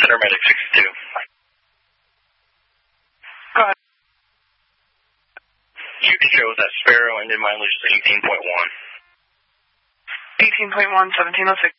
Center Medic 62. Go ahead. You can show that Sparrow and then mileage is 18.1. 18.1, 1706.